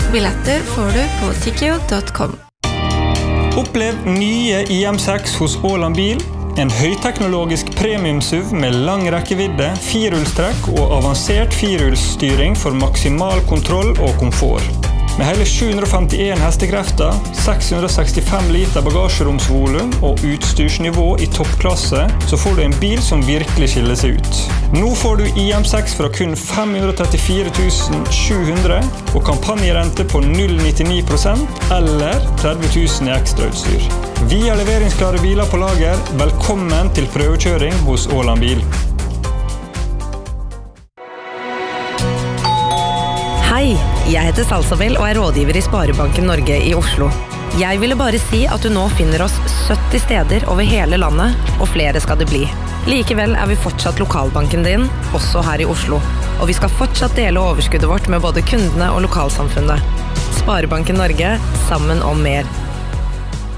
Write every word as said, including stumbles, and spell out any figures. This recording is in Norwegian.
Billetter får du på tikkio punktum com. Opplev nye I M seks hos Åland Bil. En høyteknologisk premium-SUV med lang rekkevidde, firehjulstrekk og avansert firehjulsstyring for maksimal kontroll og komfort. Med hele sju hundre og femtien hestekrefter, seks hundre og sekstifem liter bagasjeromsvolum og utstyrsnivå I toppklasse, så får du en bil som virkelig skiller seg ut. Nå får du I M seks fra kun fem hundre og trettifire tusen sju hundre og kampanjerente på null komma nittini prosent eller tretti tusen I ekstrautstyr. Vi har leveringsklare biler på lager. Velkommen til prøvekjøring hos Åland Bil. Hei, jeg heter Salsabel og er rådgiver I Sparebanken Norge I Oslo. Jeg ville bare si at du nå finner oss sytti steder over hele landet, og flere skal det bli. Likevel er vi fortsatt lokalbanken din, også her I Oslo. Og vi skal fortsatt dele overskuddet vårt med både kundene og lokalsamfunnet. Sparebanken Norge, sammen om mer.